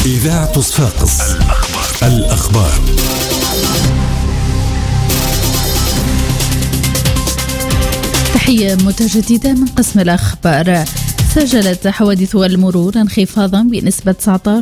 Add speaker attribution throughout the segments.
Speaker 1: إذاعة صفاقس. الأخبار.
Speaker 2: تحية متجددة من قسم الأخبار. سجلت حوادث المرور انخفاضا بنسبة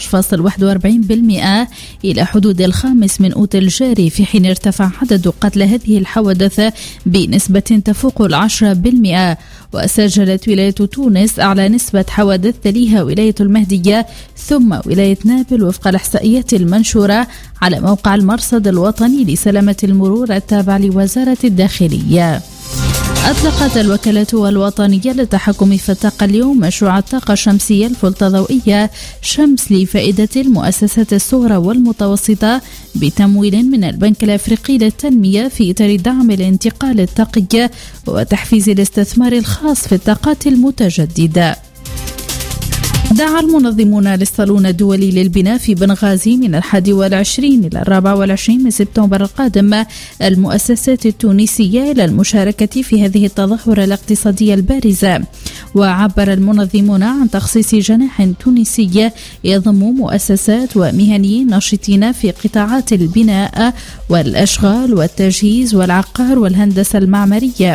Speaker 2: 19.41% إلى حدود 5 من أوت الجاري، في حين ارتفع عدد قتلى هذه الحوادث بنسبة تفوق 10%. وسجلت ولاية تونس أعلى نسبة حوادث، تليها ولاية المهدية ثم ولاية نابل وفق الإحصائيات المنشورة على موقع المرصد الوطني لسلامة المرور التابع لوزارة الداخلية. أطلقت الوكالة الوطنية للتحكم في الطاقة اليوم مشروع الطاقة الشمسية الفوتوضوئية شمس لفائدة المؤسسات الصغرى والمتوسطة بتمويل من البنك الأفريقي للتنمية في إطار دعم الانتقال الطاقي وتحفيز الاستثمار الخاص في الطاقات المتجددة. دعا المنظمون للصالون الدولي للبناء في بنغازي من 21 إلى 24 من سبتمبر القادم المؤسسات التونسية إلى المشاركة في هذه التظاهرة الاقتصادية البارزة. وعبر المنظمون عن تخصيص جناح تونسي يضم مؤسسات ومهنيين ناشطين في قطاعات البناء والأشغال والتجهيز والعقار والهندسة المعمارية.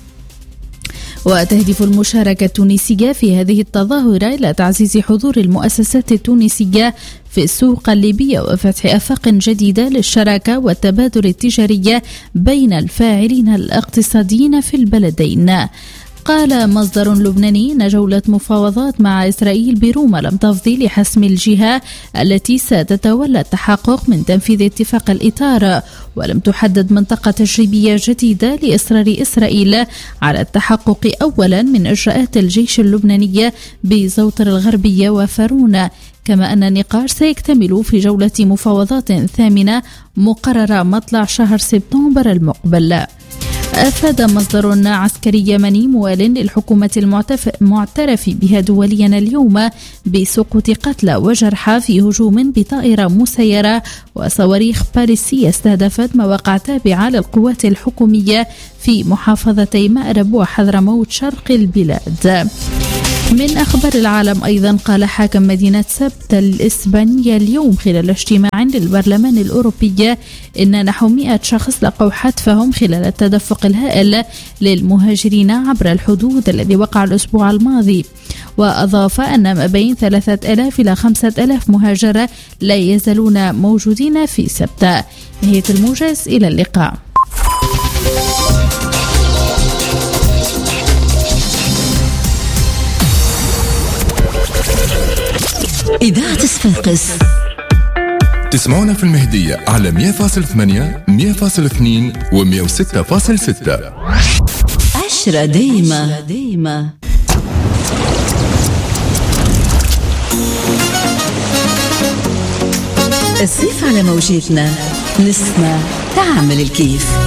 Speaker 2: وتهدف المشاركة التونسية في هذه التظاهرة إلى تعزيز حضور المؤسسات التونسية في السوق الليبية وفتح آفاق جديدة للشراكة والتبادل التجاري بين الفاعلين الاقتصاديين في البلدين. قال مصدر لبناني أن جولة مفاوضات مع إسرائيل بروما لم تفضي لحسم الجهة التي ستتولى التحقق من تنفيذ اتفاق الإطار، ولم تحدد منطقة تجريبية جديدة لإصرار إسرائيل على التحقق أولا من إجراءات الجيش اللبناني بزوطر الغربية وفارون، كما أن النقاش سيكتمل في جولة مفاوضات ثامنة مقررة مطلع شهر سبتمبر المقبل. أفاد مصدر عسكري يمني موال للحكومة المعترف بها دوليا اليوم بسقوط قتلى وجرحى في هجوم بطائرة مسيرة وصواريخ باريسية استهدفت مواقع تابعة للقوات الحكومية في محافظتي مأرب وحضرموت شرق البلاد. من أخبار العالم أيضا، قال حاكم مدينة سبتة الإسبانية اليوم خلال اجتماع للبرلمان الأوروبي إن نحو 100 شخص لقوا حتفهم خلال التدفق الهائل للمهاجرين عبر الحدود الذي وقع الأسبوع الماضي. وأضاف أن ما بين 3000 إلى 5000 مهاجر لا يزالون موجودين في سبتة. نهاية الموجز، إلى اللقاء.
Speaker 3: إذاعة صفاقس.
Speaker 4: تسمعونا في المهدية على 100.8 100.2 و106.6.
Speaker 3: 10 دايما. الصيف على موجتنا، نسمع تعمل الكيف.